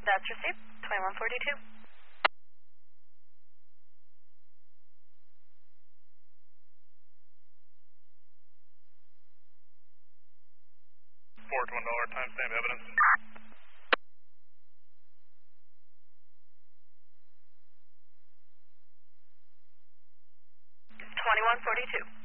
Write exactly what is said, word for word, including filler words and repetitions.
That's received. twenty-one forty-two. Four to one dollar timestamp evidence. twenty-one forty-two.